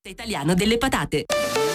Italiano delle patate.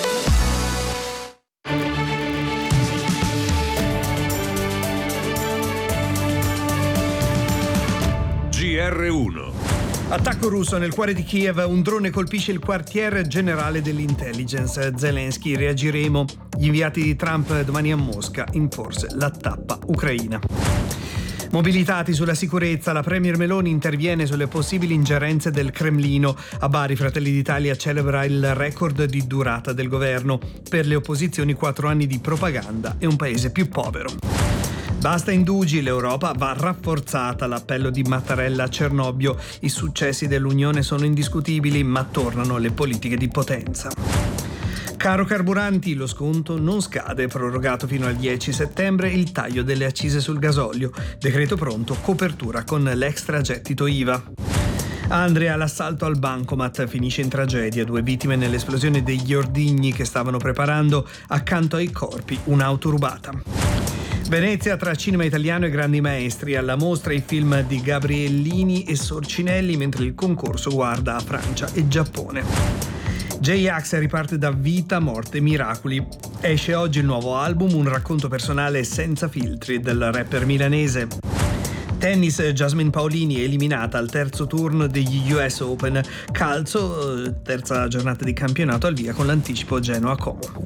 GR1. Attacco russo nel cuore di Kiev, un drone colpisce il quartier generale dell'intelligence. Zelensky, reagiremo. Gli inviati di Trump domani a Mosca, in forse la tappa ucraina. Mobilitati sulla sicurezza, la premier Meloni interviene sulle possibili ingerenze del Cremlino. A Bari Fratelli d'Italia celebra il record di durata del governo. Per le opposizioni 4 anni di propaganda e un paese più povero. Basta indugi, l'Europa va rafforzata, l'appello di Mattarella a Cernobbio. I successi dell'Unione sono indiscutibili, ma tornano le politiche di potenza. Caro carburanti, lo sconto non scade, prorogato fino al 10 settembre il taglio delle accise sul gasolio. Decreto pronto, copertura con l'extragettito IVA. Andria, l'assalto al bancomat finisce in tragedia, 2 vittime nell'esplosione degli ordigni che stavano preparando, accanto ai corpi un'auto rubata. Venezia, tra cinema italiano e grandi maestri, alla mostra i film di Gabriellini e Sorcinelli, mentre il concorso guarda a Francia e Giappone. J-Ax riparte da Vita, Morte, Miracoli. Esce oggi il nuovo album, un racconto personale senza filtri del rapper milanese. Tennis, Jasmine Paolini eliminata al terzo turno degli US Open. Calcio, terza giornata di campionato al via con l'anticipo Genoa-Como.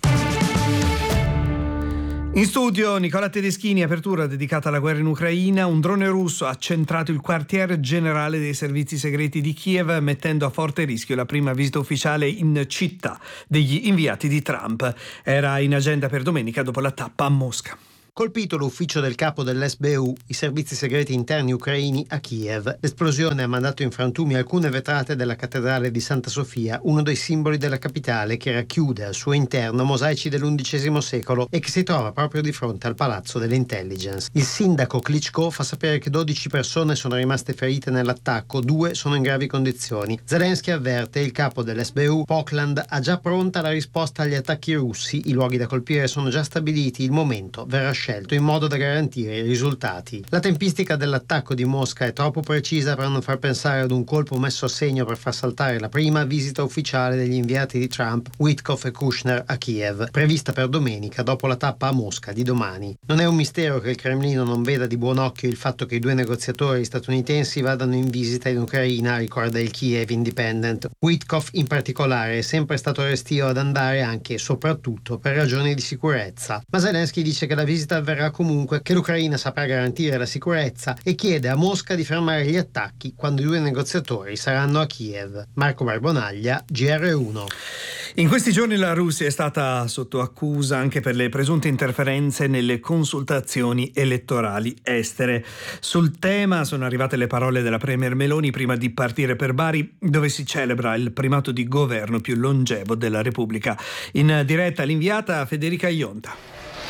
In studio Nicola Tedeschini, apertura dedicata alla guerra in Ucraina. Un drone russo ha centrato il quartier generale dei servizi segreti di Kiev, mettendo a forte rischio la prima visita ufficiale in città degli inviati di Trump. Era in agenda per domenica dopo la tappa a Mosca. Colpito l'ufficio del capo dell'SBU, i servizi segreti interni ucraini a Kiev. L'esplosione ha mandato in frantumi alcune vetrate della cattedrale di Santa Sofia, uno dei simboli della capitale che racchiude al suo interno mosaici dell'XI secolo e che si trova proprio di fronte al palazzo dell'intelligence. Il sindaco Klitschko fa sapere che 12 persone sono rimaste ferite nell'attacco, 2 sono in gravi condizioni. Zelensky avverte il capo dell'SBU, Pokland, ha già pronta la risposta agli attacchi russi, i luoghi da colpire sono già stabiliti, il momento verrà scelto in modo da garantire i risultati. La tempistica dell'attacco di Mosca è troppo precisa per non far pensare ad un colpo messo a segno per far saltare la prima visita ufficiale degli inviati di Trump, Witkoff e Kushner, a Kiev, prevista per domenica dopo la tappa a Mosca di domani. Non è un mistero che il Cremlino non veda di buon occhio il fatto che i 2 negoziatori statunitensi vadano in visita in Ucraina, ricorda il Kiev Independent. Witkoff in particolare è sempre stato restio ad andare anche e soprattutto per ragioni di sicurezza. Ma Zelensky dice che la visita avverrà comunque, che l'Ucraina saprà garantire la sicurezza e chiede a Mosca di fermare gli attacchi quando i 2 negoziatori saranno a Kiev. Marco Barbonaglia, GR1. In questi giorni la Russia è stata sotto accusa anche per le presunte interferenze nelle consultazioni elettorali estere. Sul tema sono arrivate le parole della premier Meloni prima di partire per Bari, dove si celebra il primato di governo più longevo della Repubblica. In diretta l'inviata Federica Ionta.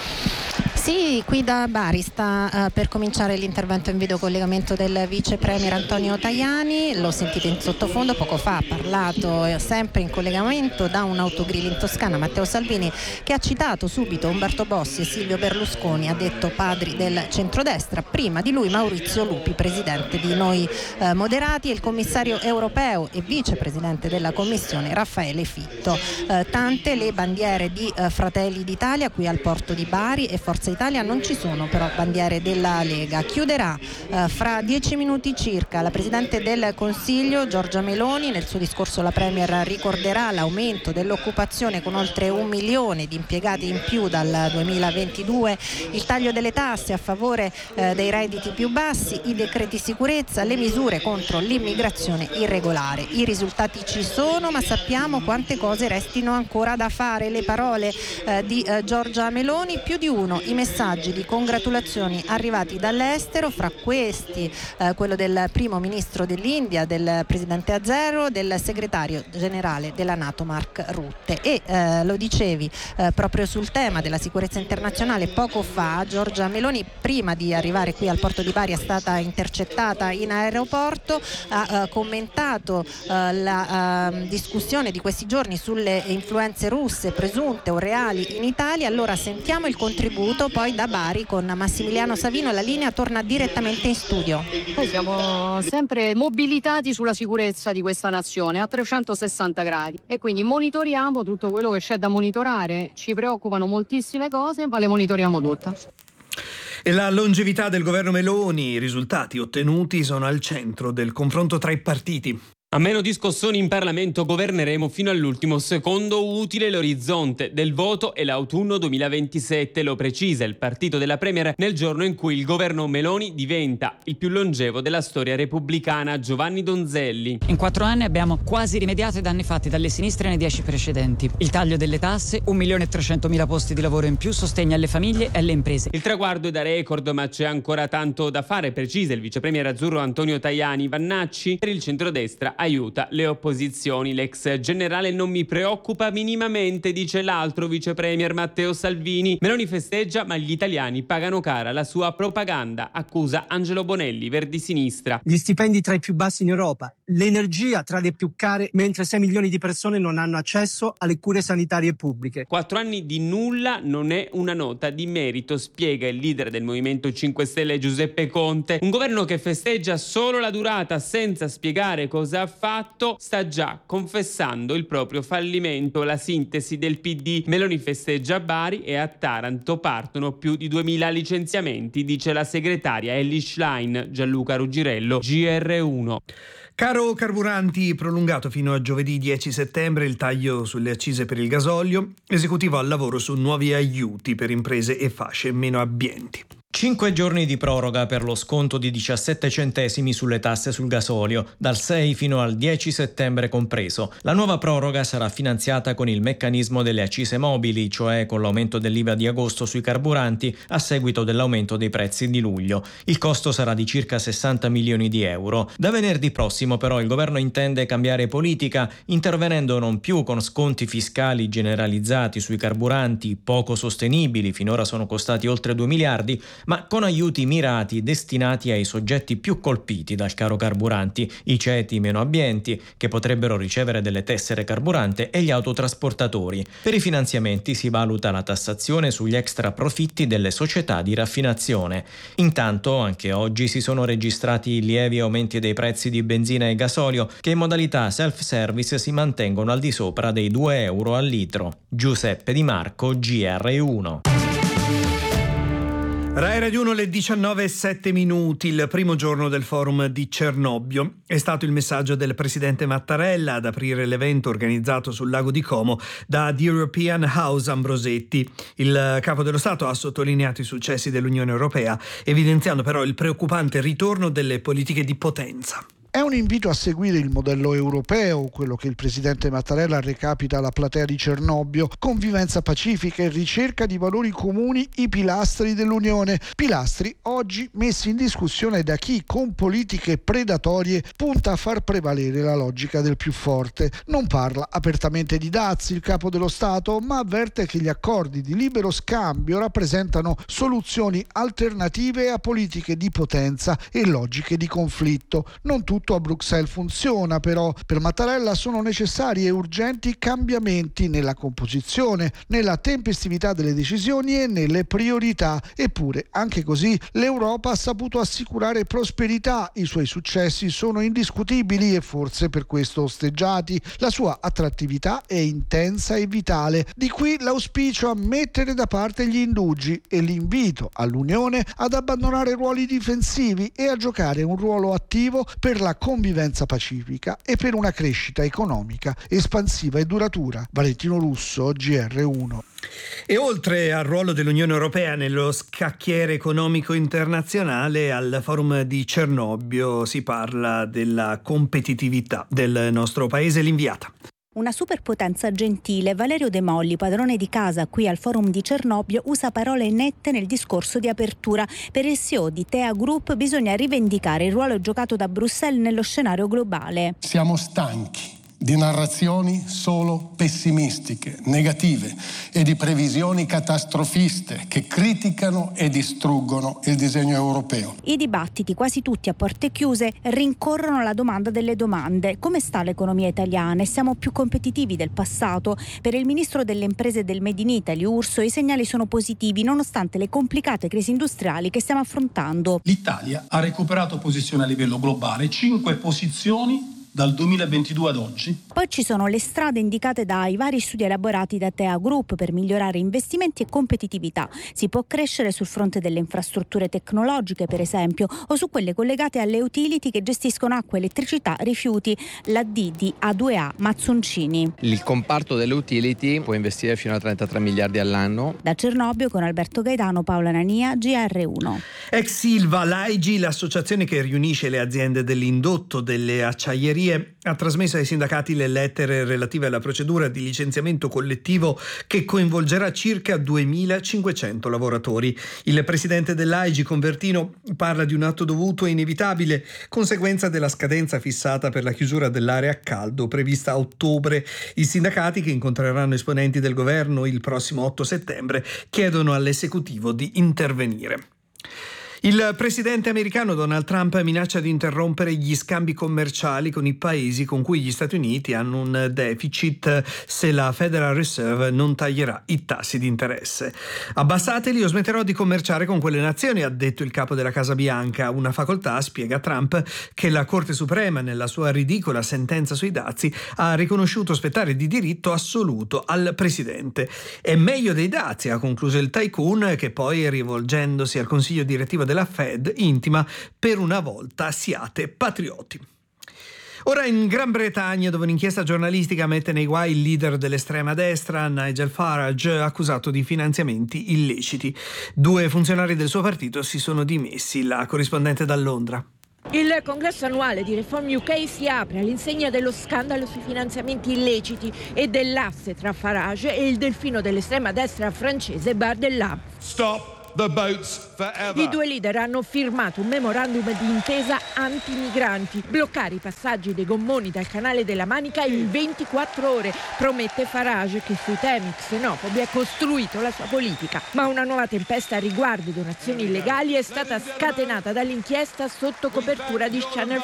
Sì, qui da Bari sta per cominciare l'intervento in videocollegamento del vice premier Antonio Tajani. Lo sentite in sottofondo, poco fa ha parlato sempre in collegamento da un autogrill in Toscana Matteo Salvini, che ha citato subito Umberto Bossi e Silvio Berlusconi, ha detto padri del centrodestra, prima di lui Maurizio Lupi, presidente di Noi Moderati, e il commissario europeo e vicepresidente della Commissione Raffaele Fitto. Tante le bandiere di Fratelli d'Italia qui al porto di Bari e Forza Italia, non ci sono però bandiere della Lega. Chiuderà fra 10 minuti circa la Presidente del Consiglio Giorgia Meloni. Nel suo discorso la Premier ricorderà l'aumento dell'occupazione con oltre 1 milione di impiegati in più dal 2022, il taglio delle tasse a favore dei redditi più bassi, i decreti sicurezza, le misure contro l'immigrazione irregolare. I risultati ci sono, ma sappiamo quante cose restino ancora da fare. Le parole di Giorgia Meloni, più di uno i messaggi di congratulazioni arrivati dall'estero, fra questi quello del primo ministro dell'India, del presidente Azero, del segretario generale della NATO Mark Rutte. E lo dicevi proprio sul tema della sicurezza internazionale, poco fa Giorgia Meloni, prima di arrivare qui al porto di Bari, è stata intercettata in aeroporto, ha commentato la discussione di questi giorni sulle influenze russe presunte o reali in Italia. Allora sentiamo il contributo poi da Bari con Massimiliano Savino. La linea torna direttamente in studio. Noi siamo sempre mobilitati sulla sicurezza di questa nazione a 360 gradi e quindi monitoriamo tutto quello che c'è da monitorare. Ci preoccupano moltissime cose, ma le monitoriamo tutte. E la longevità del governo Meloni, i risultati ottenuti sono al centro del confronto tra i partiti. A meno di scossoni in Parlamento governeremo fino all'ultimo secondo utile. L'orizzonte del voto e l'autunno 2027, lo precisa il partito della Premier nel giorno in cui il governo Meloni diventa il più longevo della storia repubblicana. Giovanni Donzelli. In 4 anni abbiamo quasi rimediato ai danni fatti dalle sinistre nei 10 precedenti. Il taglio delle tasse, 1.300.000 posti di lavoro in più, sostegno alle famiglie e alle imprese. Il traguardo è da record, ma c'è ancora tanto da fare, precisa il vicepremier azzurro Antonio Tajani. Vannacci per il centrodestra aiuta le opposizioni. L'ex generale non mi preoccupa minimamente, dice l'altro vicepremier Matteo Salvini. Meloni festeggia, ma gli italiani pagano cara la sua propaganda, accusa Angelo Bonelli, Verdi Sinistra. Gli stipendi tra i più bassi in Europa, l'energia tra le più care, mentre 6 milioni di persone non hanno accesso alle cure sanitarie pubbliche. 4 anni di nulla non è una nota di merito, spiega il leader del Movimento 5 Stelle Giuseppe Conte. Un governo che festeggia solo la durata senza spiegare cosa ha fatto sta già confessando il proprio fallimento. La sintesi del PD: Meloni festeggia a Bari e a Taranto partono più di 2000 licenziamenti, dice la segretaria Elly Schlein. Gianluca Ruggirello, GR1. Caro carburanti prolungato fino a giovedì 10 settembre, il taglio sulle accise per il gasolio, esecutivo al lavoro su nuovi aiuti per imprese e fasce meno abbienti. 5 giorni di proroga per lo sconto di 17 centesimi sulle tasse sul gasolio, dal 6 fino al 10 settembre compreso. La nuova proroga sarà finanziata con il meccanismo delle accise mobili, cioè con l'aumento dell'IVA di agosto sui carburanti a seguito dell'aumento dei prezzi di luglio. Il costo sarà di circa 60 milioni di euro. Da venerdì prossimo però il governo intende cambiare politica, intervenendo non più con sconti fiscali generalizzati sui carburanti poco sostenibili, finora sono costati oltre 2 miliardi, ma con aiuti mirati destinati ai soggetti più colpiti dal caro carburanti, i ceti meno abbienti, che potrebbero ricevere delle tessere carburante, e gli autotrasportatori. Per i finanziamenti si valuta la tassazione sugli extra profitti delle società di raffinazione. Intanto anche oggi si sono registrati lievi aumenti dei prezzi di benzina e gasolio, che in modalità self-service si mantengono al di sopra dei 2 euro al litro. Giuseppe Di Marco, GR1. Rai Radio 1, le 19:07, il primo giorno del forum di Cernobbio. È stato il messaggio del presidente Mattarella ad aprire l'evento organizzato sul lago di Como da The European House Ambrosetti. Il capo dello Stato ha sottolineato i successi dell'Unione Europea, evidenziando però il preoccupante ritorno delle politiche di potenza. È un invito a seguire il modello europeo, quello che il presidente Mattarella recapita alla platea di Cernobbio: convivenza pacifica e ricerca di valori comuni, i pilastri dell'Unione. Pilastri oggi messi in discussione da chi con politiche predatorie punta a far prevalere la logica del più forte. Non parla apertamente di dazi il capo dello Stato, ma avverte che gli accordi di libero scambio rappresentano soluzioni alternative a politiche di potenza e logiche di conflitto. Non tutto a Bruxelles funziona, però per Mattarella sono necessari e urgenti cambiamenti nella composizione, nella tempestività delle decisioni e nelle priorità. Eppure, anche così, l'Europa ha saputo assicurare prosperità. I suoi successi sono indiscutibili e forse per questo osteggiati. La sua attrattività è intensa e vitale. Di qui l'auspicio a mettere da parte gli indugi e l'invito all'Unione ad abbandonare ruoli difensivi e a giocare un ruolo attivo per la convivenza pacifica e per una crescita economica espansiva e duratura. Valentino Russo, GR1. E oltre al ruolo dell'Unione Europea nello scacchiere economico internazionale, al forum di Cernobbio si parla della competitività del nostro paese. L'inviata. Una superpotenza gentile, Valerio De Molli, padrone di casa qui al forum di Cernobbio, usa parole nette nel discorso di apertura. Per il CEO di Tea Group bisogna rivendicare il ruolo giocato da Bruxelles nello scenario globale. Siamo stanchi di narrazioni solo pessimistiche, negative e di previsioni catastrofiste che criticano e distruggono il disegno europeo. I dibattiti, quasi tutti a porte chiuse, rincorrono la domanda delle domande. Come sta l'economia italiana? Siamo più competitivi del passato? Per il ministro delle imprese del Made in Italy, Urso, i segnali sono positivi nonostante le complicate crisi industriali che stiamo affrontando. L'Italia ha recuperato posizione a livello globale, 5 posizioni dal 2022 ad oggi. Poi ci sono le strade indicate dai vari studi elaborati da Tea Group per migliorare investimenti e competitività. Si può crescere sul fronte delle infrastrutture tecnologiche, per esempio, o su quelle collegate alle utility che gestiscono acqua, elettricità, rifiuti. La D di A2A Mazzoncini. Il comparto delle utility può investire fino a 33 miliardi all'anno. Da Cernobbio con Alberto Gaetano, Paola Nania, GR1. Ex Silva, l'AIG, l'associazione che riunisce le aziende dell'indotto, delle acciaierie, ha trasmesso ai sindacati le lettere relative alla procedura di licenziamento collettivo che coinvolgerà circa 2.500 lavoratori. Il presidente dell'AIG, Convertino, parla di un atto dovuto e inevitabile, conseguenza della scadenza fissata per la chiusura dell'area a caldo prevista a ottobre. I sindacati, che incontreranno esponenti del governo il prossimo 8 settembre, chiedono all'esecutivo di intervenire. Il presidente americano Donald Trump minaccia di interrompere gli scambi commerciali con i paesi con cui gli Stati Uniti hanno un deficit se la Federal Reserve non taglierà i tassi di interesse. Abbassateli o smetterò di commerciare con quelle nazioni, ha detto il capo della Casa Bianca. Una facoltà, spiega Trump, che la Corte Suprema nella sua ridicola sentenza sui dazi ha riconosciuto spettare di diritto assoluto al presidente. È meglio dei dazi, ha concluso il tycoon, che poi, rivolgendosi al consiglio direttivo della Fed, intima: per una volta siate patrioti. Ora in Gran Bretagna, dove un'inchiesta giornalistica mette nei guai il leader dell'estrema destra, Nigel Farage, accusato di finanziamenti illeciti. 2 funzionari del suo partito si sono dimessi. La corrispondente da Londra. Il congresso annuale di Reform UK si apre all'insegna dello scandalo sui finanziamenti illeciti e dell'asse tra Farage e il delfino dell'estrema destra francese Bardella. Stop the boats forever. I 2 leader hanno firmato un memorandum di intesa anti-migranti. Bloccare i passaggi dei gommoni dal canale della Manica in 24 ore, promette Farage, che sui temi xenofobi ha costruito la sua politica. Ma una nuova tempesta a riguardo di donazioni illegali è stata scatenata dall'inchiesta sotto copertura di Channel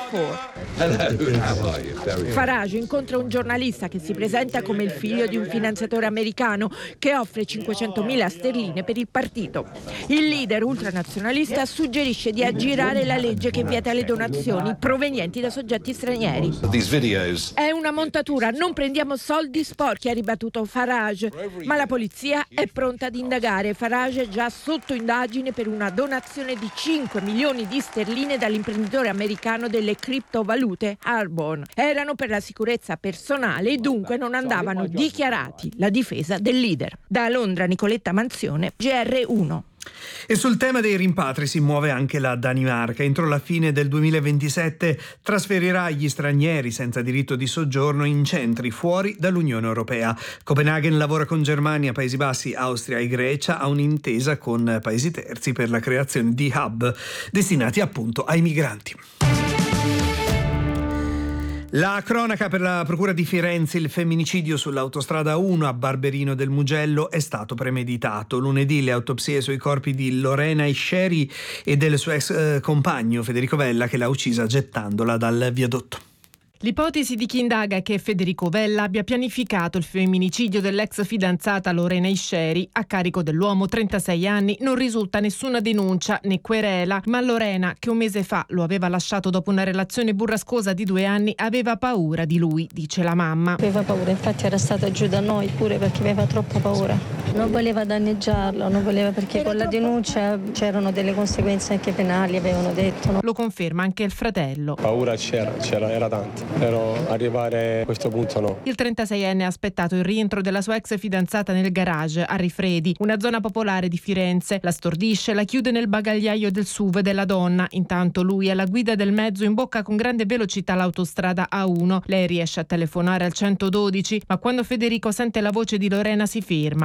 4. Farage incontra un giornalista che si presenta come il figlio di un finanziatore americano che offre 500.000 sterline per il partito. Il leader ultranazionalista suggerisce di aggirare la legge che vieta le donazioni provenienti da soggetti stranieri. È una montatura, non prendiamo soldi sporchi, ha ribattuto Farage, ma la polizia è pronta ad indagare. Farage è già sotto indagine per una donazione di 5 milioni di sterline dall'imprenditore americano delle criptovalute Arbonne. Erano per la sicurezza personale e dunque non andavano dichiarati. La difesa del leader. Da Londra, Nicoletta Manzione, GR1. E sul tema dei rimpatri si muove anche la Danimarca. Entro la fine del 2027 trasferirà gli stranieri senza diritto di soggiorno in centri fuori dall'Unione Europea. Copenaghen lavora con Germania, Paesi Bassi, Austria e Grecia a un'intesa con paesi terzi per la creazione di hub destinati appunto ai migranti. La cronaca per la procura di Firenze: il femminicidio sull'autostrada 1 a Barberino del Mugello è stato premeditato. Lunedì le autopsie sui corpi di Lorena Isceri e del suo ex compagno Federico Vella, che l'ha uccisa gettandola dal viadotto. L'ipotesi di chi indaga è che Federico Vella abbia pianificato il femminicidio dell'ex fidanzata Lorena Isceri. A carico dell'uomo, 36 anni, non risulta nessuna denuncia né querela, ma Lorena, che un mese fa lo aveva lasciato dopo una relazione burrascosa di 2 anni, aveva paura di lui, dice la mamma. Aveva paura, infatti era stata giù da noi pure perché aveva troppa paura. Non voleva danneggiarlo, non voleva, perché con la denuncia c'erano delle conseguenze anche penali, avevano detto. No? Lo conferma anche il fratello. Paura c'era, era tanta. Però arrivare a questo punto no. Il 36enne ha aspettato il rientro della sua ex fidanzata nel garage a Rifredi, una zona popolare di Firenze. La stordisce, la chiude nel bagagliaio del SUV della donna. Intanto lui, alla guida del mezzo, imbocca con grande velocità l'autostrada A1. Lei riesce a telefonare al 112, ma quando Federico sente la voce di Lorena si ferma, scende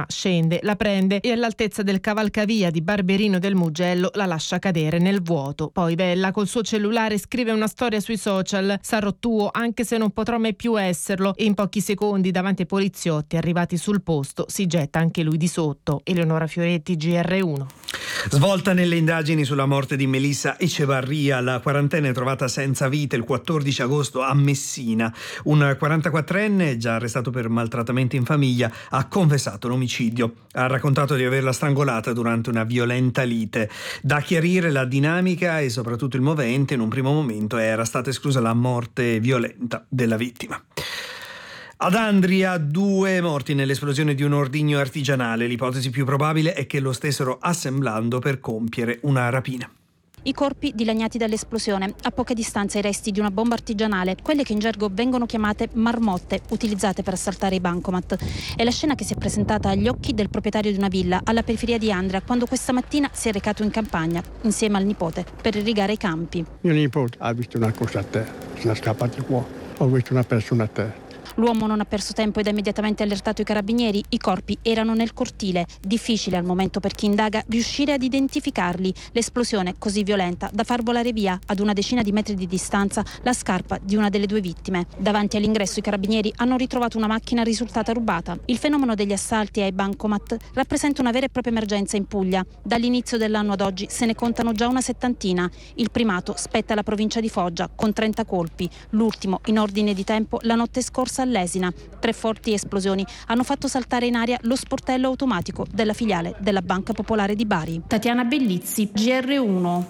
prende e all'altezza del cavalcavia di Barberino del Mugello la lascia cadere nel vuoto. Poi Vella col suo cellulare scrive una storia sui social: sarò tuo anche se non potrò mai più esserlo, e in pochi secondi davanti ai poliziotti arrivati sul posto si getta anche lui di sotto. Eleonora Fioretti, GR1. Svolta nelle indagini sulla morte di Melissa Echevarria, la quarantenne trovata senza vita il 14 agosto a Messina. Un 44enne, già arrestato per maltrattamenti in famiglia, ha confessato l'omicidio. Ha raccontato di averla strangolata durante una violenta lite. Da chiarire la dinamica e soprattutto il movente. In un primo momento era stata esclusa la morte violenta della vittima. Ad Andria 2 morti nell'esplosione di un ordigno artigianale. L'ipotesi più probabile è che lo stessero assemblando per compiere una rapina. I corpi dilaniati dall'esplosione, a poca distanza i resti di una bomba artigianale, quelle che in gergo vengono chiamate marmotte, utilizzate per assaltare i bancomat. È la scena che si è presentata agli occhi del proprietario di una villa alla periferia di Andria quando questa mattina si è recato in campagna insieme al nipote per irrigare i campi. Mio nipote ha visto una cosa a terra, sono scappato qua, ho visto una persona a terra. L'uomo non ha perso tempo ed ha immediatamente allertato i carabinieri. I corpi erano nel cortile. Difficile al momento per chi indaga riuscire ad identificarli. L'esplosione è così violenta da far volare via ad una decina di metri di distanza la scarpa di una delle due vittime. Davanti all'ingresso i carabinieri hanno ritrovato una macchina risultata rubata. Il fenomeno degli assalti ai bancomat rappresenta una vera e propria emergenza in Puglia. Dall'inizio dell'anno ad oggi se ne contano già una settantina. Il primato spetta alla provincia di Foggia con 30 colpi. L'ultimo in ordine di tempo la notte scorsa all'Esina. 3 forti esplosioni hanno fatto saltare in aria lo sportello automatico della filiale della Banca Popolare di Bari. Tatiana Bellizzi, GR1.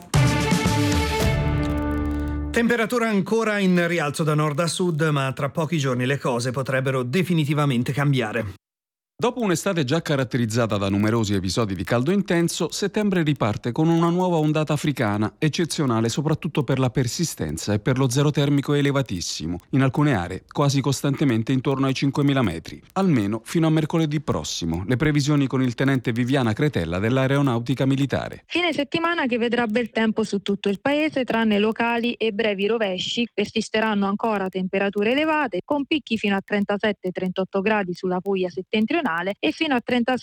Temperatura ancora in rialzo da nord a sud, ma tra pochi giorni le cose potrebbero definitivamente cambiare. Dopo un'estate già caratterizzata da numerosi episodi di caldo intenso, settembre riparte con una nuova ondata africana, eccezionale soprattutto per la persistenza e per lo zero termico elevatissimo, in alcune aree quasi costantemente intorno ai 5.000 metri, almeno fino a mercoledì prossimo. Le previsioni con il tenente Viviana Cretella dell'Aeronautica Militare. Fine settimana che vedrà bel tempo su tutto il paese, tranne locali e brevi rovesci. Persisteranno ancora temperature elevate, con picchi fino a 37-38 gradi sulla Puglia settentrionale e fino a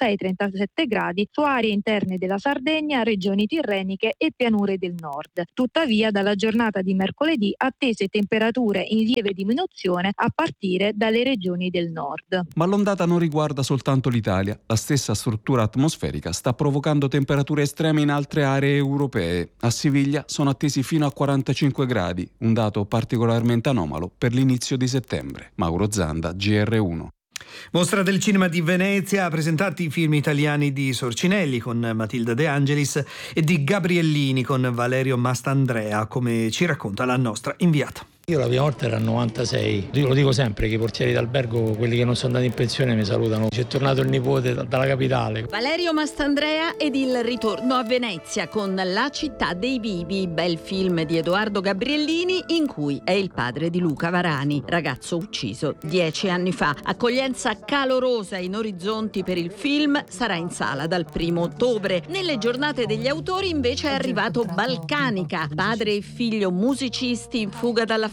36-37 gradi su aree interne della Sardegna, regioni tirreniche e pianure del nord. Tuttavia, dalla giornata di mercoledì attese temperature in lieve diminuzione a partire dalle regioni del nord. Ma l'ondata non riguarda soltanto l'Italia. La stessa struttura atmosferica sta provocando temperature estreme in altre aree europee. A Siviglia sono attesi fino a 45 gradi, un dato particolarmente anomalo per l'inizio di settembre. Mauro Zanda, GR1. Mostra del Cinema di Venezia ha presentato i film italiani di Sorcinelli con Matilda De Angelis e di Gabriellini con Valerio Mastandrea, come ci racconta la nostra inviata. Io la prima volta era al 96, io lo dico sempre che i portieri d'albergo, quelli che non sono andati in pensione, mi salutano. C'è tornato il nipote dalla capitale. Valerio Mastandrea ed il ritorno a Venezia con La città dei vivi, bel film di Edoardo Gabriellini in cui è il padre di Luca Varani, ragazzo ucciso 10 anni fa. Accoglienza calorosa in orizzonti per il film, sarà in sala dal 1 ottobre. Nelle giornate degli autori invece è arrivato Balcanica, padre e figlio musicisti in fuga dall'Afghanistan,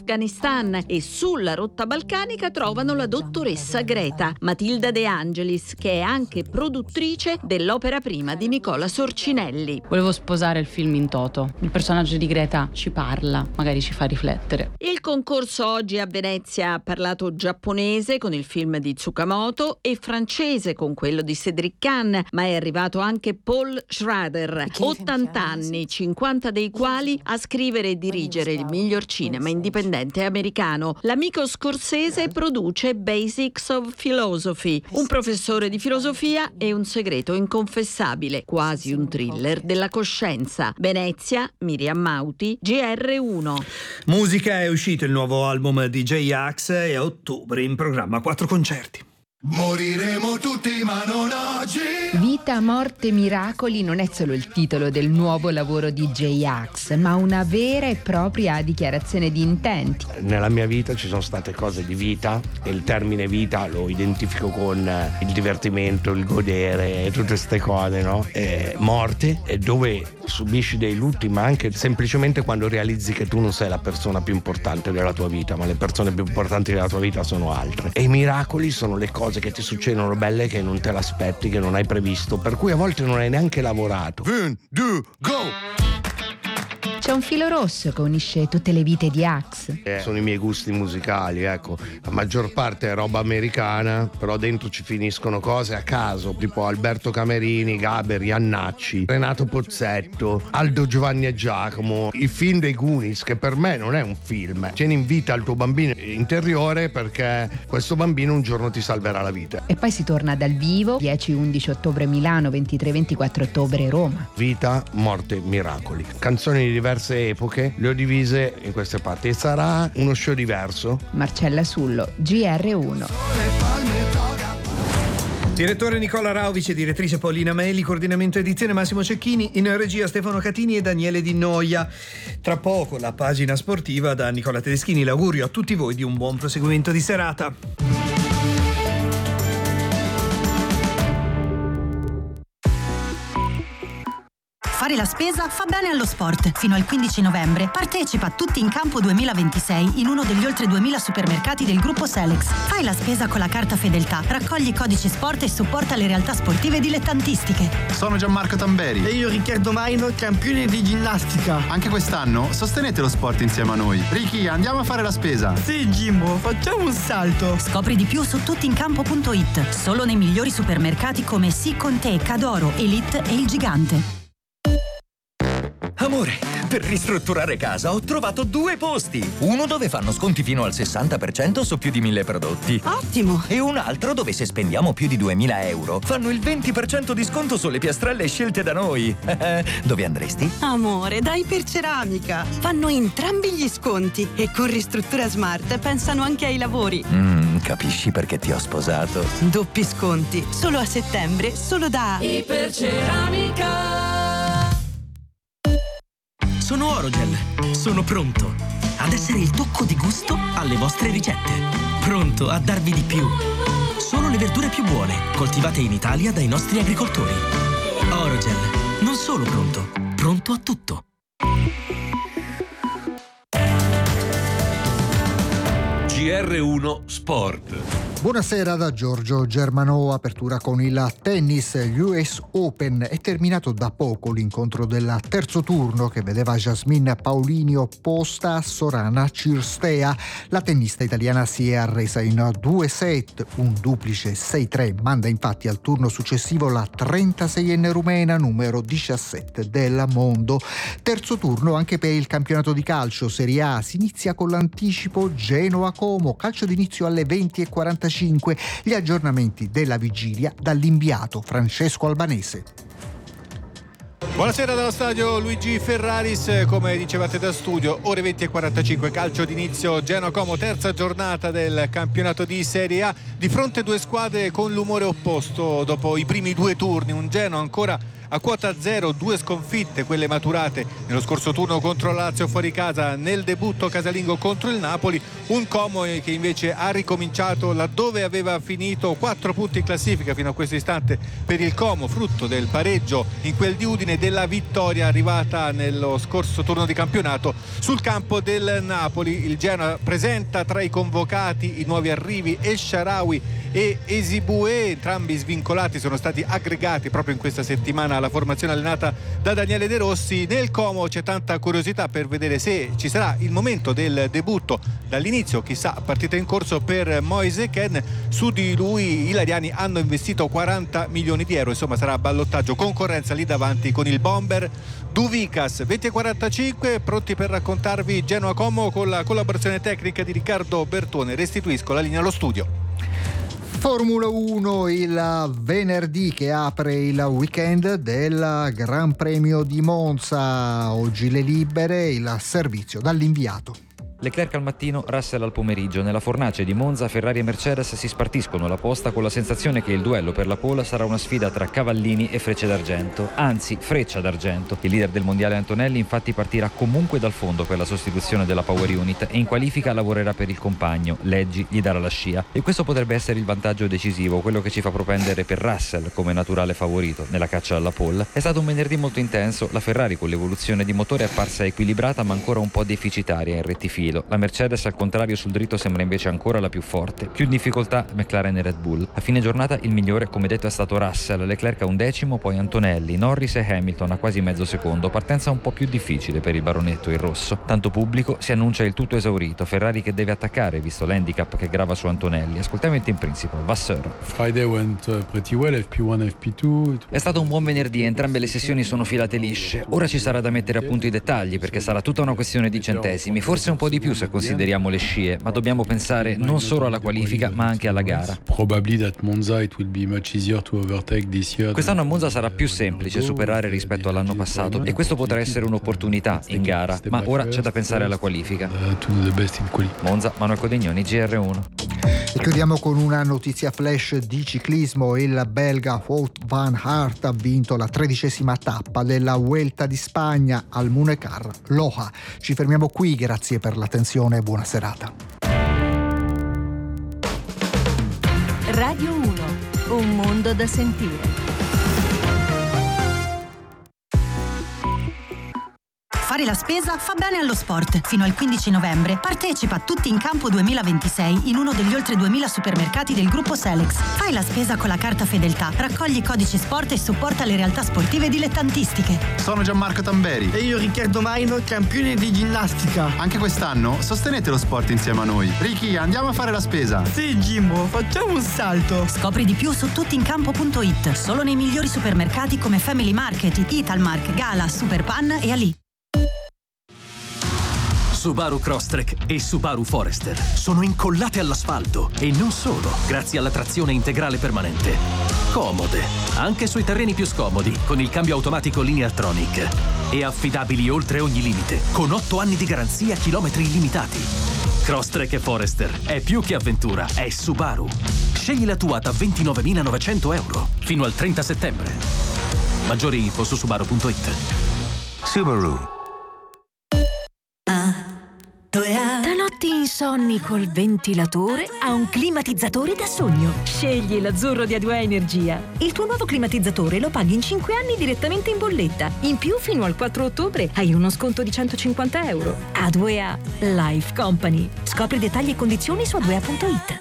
e sulla rotta balcanica trovano la dottoressa Greta, Matilda De Angelis, che è anche produttrice dell'opera prima di Nicola Sorcinelli. Volevo sposare il film in toto. Il personaggio di Greta ci parla, magari ci fa riflettere. Il concorso oggi a Venezia ha parlato giapponese con il film di Tsukamoto e francese con quello di Cédric Kahn, ma è arrivato anche Paul Schrader, 80 anni, 50 dei quali a scrivere e dirigere il miglior cinema indipendente americano. L'amico Scorsese produce Basics of Philosophy, un professore di filosofia e un segreto inconfessabile, quasi un thriller della coscienza. Venezia, Miriam Mauti, GR1. Musica, è uscito il nuovo album di J-Ax e a ottobre in programma 4 concerti. Moriremo tutti ma non oggi. Vita, morte, miracoli non è solo il titolo del nuovo lavoro di J-Ax, ma una vera e propria dichiarazione di intenti. Nella mia vita ci sono state cose di vita e il termine vita lo identifico con il divertimento, il godere e tutte queste cose, no? E morte è dove subisci dei lutti, ma anche semplicemente quando realizzi che tu non sei la persona più importante della tua vita, ma le persone più importanti della tua vita sono altre. E i miracoli sono le cose cose che ti succedono belle che non te l'aspetti, che non hai previsto, per cui a volte non hai neanche lavorato. 1, 2, go! C'è un filo rosso che unisce tutte le vite di Axe. Sono i miei gusti musicali, ecco. La maggior parte è roba americana, però dentro ci finiscono cose a caso, tipo Alberto Camerini, Gaber, Iannacci, Renato Pozzetto, Aldo, Giovanni e Giacomo, i film dei Goonies, che per me non è un film. Tieni in vita il tuo bambino interiore, perché questo bambino un giorno ti salverà la vita. E poi si torna dal vivo, 10-11 ottobre Milano, 23-24 ottobre Roma. Vita, morte, miracoli. Canzoni di diverse epoche, le ho divise in queste parti. Sarà uno show diverso. Marcella Sullo, GR1. Direttore Nicola Rauvici, direttrice Paolina Meli, coordinamento edizione Massimo Cecchini, in regia Stefano Catini e Daniele Di Noia. Tra poco la pagina sportiva da Nicola Tedeschini. L'augurio a tutti voi di un buon proseguimento di serata. Fare la spesa fa bene allo sport. Fino al 15 novembre partecipa a Tutti in Campo 2026 in uno degli oltre 2000 supermercati del gruppo Selex. Fai la spesa con la carta Fedeltà, raccogli i codici sport e supporta le realtà sportive dilettantistiche. Sono Gianmarco Tamberi. E io Riccardo Maino, campione di ginnastica. Anche quest'anno sostenete lo sport insieme a noi. Ricky, andiamo a fare la spesa. Sì, Jimbo, facciamo un salto. Scopri di più su tuttincampo.it. Solo nei migliori supermercati come Sì con te, Cadoro, Elite e Il Gigante. Amore, per ristrutturare casa ho trovato 2 posti. Uno dove fanno sconti fino al 60% su più di 1000 prodotti. Ottimo! E un altro dove se spendiamo più di 2000 euro fanno il 20% di sconto sulle piastrelle scelte da noi. Dove andresti? Amore, da Iperceramica. Fanno entrambi gli sconti e con Ristruttura Smart pensano anche ai lavori. Capisci perché ti ho sposato? Doppi sconti. Solo a settembre, solo da Iperceramica. Sono Orogel. Sono pronto ad essere il tocco di gusto alle vostre ricette. Pronto a darvi di più. Solo le verdure più buone, coltivate in Italia dai nostri agricoltori. Orogel. Non solo pronto, pronto a tutto. GR1 Sport. Buonasera da Giorgio Germanò. Apertura con il tennis. US Open. È terminato da poco l'incontro del terzo turno che vedeva Jasmine Paolini opposta a Sorana Cirstea. La tennista italiana si è arresa in 2 set, un duplice 6-3. Manda infatti al turno successivo la 36enne rumena, numero 17 del mondo. Terzo turno anche per il campionato di calcio Serie A. Si inizia con l'anticipo Genoa-Como. Calcio d'inizio alle 20:45. Gli aggiornamenti della vigilia dall'inviato Francesco Albanese. Buonasera dallo stadio Luigi Ferraris, come dicevate da studio, ore 20:45, calcio d'inizio Genoa-Como, terza giornata del campionato di Serie A, di fronte 2 squadre con l'umore opposto dopo i primi 2 turni, un Genoa ancora a quota 0, 2 sconfitte, quelle maturate nello scorso turno contro la Lazio fuori casa, nel debutto casalingo contro il Napoli, un Como che invece ha ricominciato laddove aveva finito, 4 punti in classifica fino a questo istante per il Como, frutto del pareggio in quel di Udine, della vittoria arrivata nello scorso turno di campionato sul campo del Napoli. Il Genoa presenta tra i convocati i nuovi arrivi El Shaarawy e Esibue, entrambi svincolati, sono stati aggregati proprio in questa settimana alla formazione allenata da Daniele De Rossi. Nel Como c'è tanta curiosità per vedere se ci sarà il momento del debutto dall'inizio, chissà, partita in corso per Moise Kean. Su di lui i ilariani hanno investito 40 milioni di euro, insomma sarà ballottaggio, concorrenza lì davanti con il bomber Duvikas. 20:45, pronti per raccontarvi Genoa-Como con la collaborazione tecnica di Riccardo Bertone. Restituisco la linea allo studio. Formula 1 il venerdì che apre il weekend del Gran Premio di Monza. Oggi le libere, il servizio dall'inviato. Leclerc al mattino, Russell al pomeriggio. Nella fornace di Monza, Ferrari e Mercedes si spartiscono la posta con la sensazione che il duello per la pole sarà una sfida tra cavallini e frecce d'argento, anzi freccia d'argento. Il leader del mondiale Antonelli infatti partirà comunque dal fondo per la sostituzione della Power Unit e in qualifica lavorerà per il compagno, Leggi gli darà la scia e questo potrebbe essere il vantaggio decisivo, quello che ci fa propendere per Russell come naturale favorito nella caccia alla pole. È stato un venerdì molto intenso, la Ferrari con l'evoluzione di motore è apparsa equilibrata ma ancora un po' deficitaria in rettifiera. filo. La Mercedes al contrario sul dritto sembra invece ancora la più forte. Più in difficoltà McLaren e Red Bull. A fine giornata il migliore, come detto, è stato Russell, Leclerc a 11°, poi Antonelli, Norris e Hamilton a quasi mezzo secondo. Partenza un po' più difficile per il baronetto in rosso. Tanto pubblico, si annuncia il tutto esaurito. Ferrari che deve attaccare visto l'handicap che grava su Antonelli. Ascoltiamo il team principal, Vasseur. Friday went pretty well, FP1, FP2. È stato un buon venerdì, entrambe le sessioni sono filate lisce. Ora ci sarà da mettere a punto i dettagli perché sarà tutta una questione di centesimi, forse un po' di più se consideriamo le scie, ma dobbiamo pensare non solo alla qualifica ma anche alla gara. Quest'anno a Monza sarà più semplice superare rispetto all'anno passato e questo potrà essere un'opportunità in gara, ma ora c'è da pensare alla qualifica. Monza, Manuel Codignoni, GR1. E chiudiamo con una notizia flash di ciclismo. Il belga Wout van Aert ha vinto la 13ª tappa della Vuelta di Spagna al Munecar Loja. Ci fermiamo qui, grazie per l'attenzione e buona serata. Radio 1, un mondo da sentire. Fare la spesa fa bene allo sport. Fino al 15 novembre partecipa a Tutti in Campo 2026 in uno degli oltre 2000 supermercati del gruppo Selex. Fai la spesa con la carta Fedeltà, raccogli codici sport e supporta le realtà sportive dilettantistiche. Sono Gianmarco Tamberi. E io Riccardo Maino, campione di ginnastica. Anche quest'anno sostenete lo sport insieme a noi. Ricky, andiamo a fare la spesa. Sì, Jimbo, facciamo un salto. Scopri di più su tuttincampo.it. Solo nei migliori supermercati come Family Market, Italmark, Gala, Superpan e Ali. Subaru Crosstrek e Subaru Forester sono incollate all'asfalto e non solo, grazie alla trazione integrale permanente. Comode, anche sui terreni più scomodi, con il cambio automatico Lineartronic. E affidabili oltre ogni limite, con 8 anni di garanzia a chilometri illimitati. Crosstrek e Forester è più che avventura, è Subaru. Scegli la tua da €29.900 fino al 30 settembre. Maggiori info su subaru.it. Subaru. Da notti insonni col ventilatore a un climatizzatore da sogno. Scegli l'Azzurro di A2A Energia. Il tuo nuovo climatizzatore lo paghi in 5 anni direttamente in bolletta. In più, fino al 4 ottobre hai uno sconto di €150. A2A Life Company. Scopri dettagli e condizioni su A2A.it.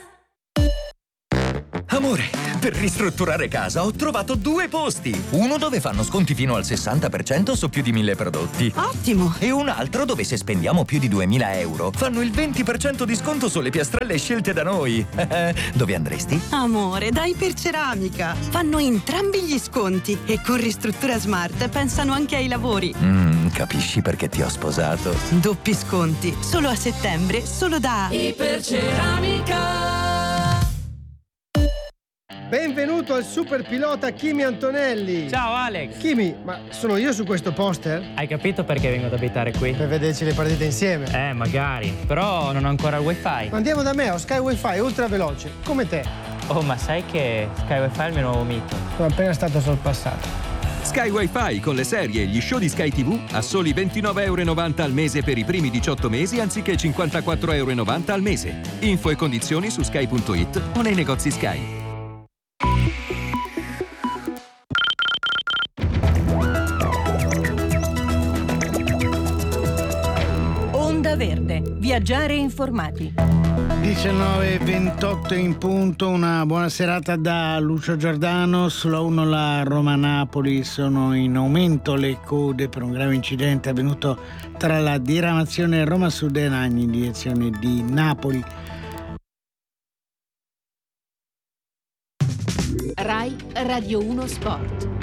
Amore, per ristrutturare casa ho trovato 2 posti. Uno dove fanno sconti fino al 60% su più di 1000 prodotti. Ottimo! E un altro dove se spendiamo più di €2000 fanno il 20% di sconto sulle piastrelle scelte da noi. Dove andresti? Amore, da Iperceramica. Fanno entrambi gli sconti e con Ristruttura Smart pensano anche ai lavori. Capisci perché ti ho sposato? Doppi sconti, solo a settembre, solo da Iperceramica. Benvenuto al super pilota Kimi Antonelli. Ciao Alex. Kimi, ma sono io su questo poster? Hai capito perché vengo ad abitare qui? Per vederci le partite insieme. Magari, però non ho ancora il wifi. Andiamo da me, ho Sky Wi-Fi ultra veloce, come te. Oh, ma sai che Sky Wi-Fi è il mio nuovo mito? Sono appena stato sorpassato. Sky Wi-Fi con le serie e gli show di Sky TV a soli €29,90 al mese per i primi 18 mesi anziché €54,90 al mese. Info e condizioni su sky.it o nei negozi Sky. Onda Verde, viaggiare informati. 19:28 in punto, una buona serata da Lucio Giordano. Sulla 1 la Roma-Napoli, sono in aumento le code per un grave incidente avvenuto tra la diramazione Roma Sud e Nagni in direzione di Napoli. Rai Radio 1 Sport.